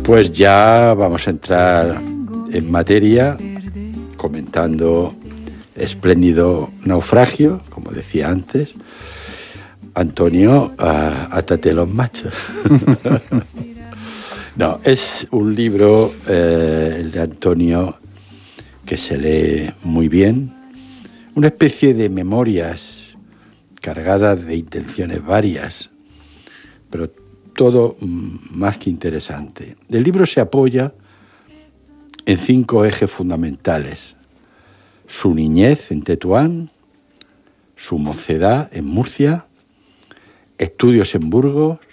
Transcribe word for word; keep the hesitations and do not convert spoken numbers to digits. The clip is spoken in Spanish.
Pues ya vamos a entrar en materia comentando espléndido naufragio, como decía antes. Antonio, uh, átate los machos. No, es un libro, eh, el de Antonio, que se lee muy bien. Una especie de memorias cargadas de intenciones varias, pero todo más que interesante. El libro se apoya en cinco ejes fundamentales: su niñez en Tetuán, su mocedad en Murcia, estudios en Burgos